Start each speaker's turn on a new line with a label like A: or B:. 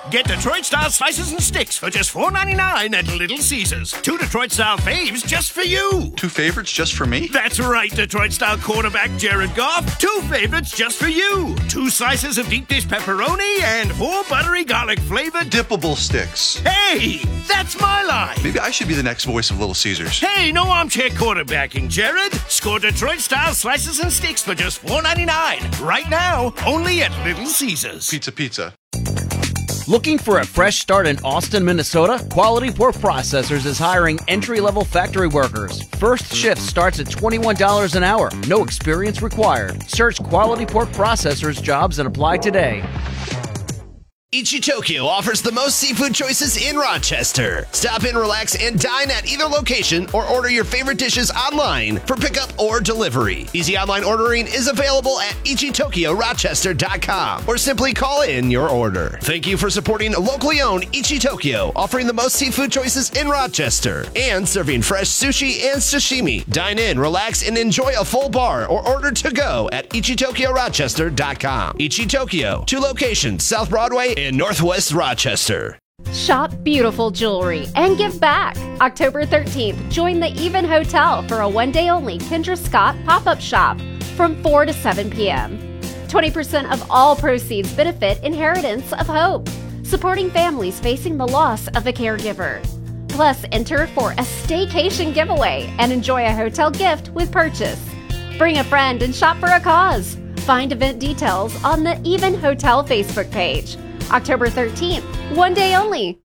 A: Get Detroit-style slices and sticks for just $4.99 at Little Caesars. 2 Detroit-style faves just for you.
B: 2 favorites just for me?
A: That's right, Detroit-style quarterback Jared Goff. 2 favorites just for you. 2 slices of deep dish pepperoni and 4 buttery garlic-flavored
B: dippable sticks.
A: Hey, that's my line.
B: Maybe I should be the next voice of Little Caesars.
A: Hey, no armchair quarterbacking, Jared. Score Detroit-style slices and sticks for just $4.99. Right now, only at Little Caesars.
B: Pizza.
C: Looking for a fresh start in Austin, Minnesota? Quality Pork Processors is hiring entry-level factory workers. First shift starts at $21 an hour. No experience required. Search Quality Pork Processors jobs and apply today.
D: Ichitokyo offers the most seafood choices in Rochester. Stop in, relax, and dine at either location or order your favorite dishes online for pickup or delivery. Easy online ordering is available at ichitokyorochester.com or simply call in your order. Thank you for supporting locally owned Ichitokyo, offering the most seafood choices in Rochester and serving fresh sushi and sashimi. Dine in, relax, and enjoy a full bar or order to go at ichitokyorochester.com. Ichitokyo, 2 locations, South Broadway and Northwest Rochester.
E: Shop beautiful jewelry and give back. October 13th, join the Even Hotel for a one-day-only Kendra Scott pop-up shop from 4 to 7 p.m. 20% of all proceeds benefit Inheritance of Hope, supporting families facing the loss of a caregiver. Plus, enter for a staycation giveaway and enjoy a hotel gift with purchase. Bring a friend and shop for a cause. Find event details on the Even Hotel Facebook page. October 13th, one day only.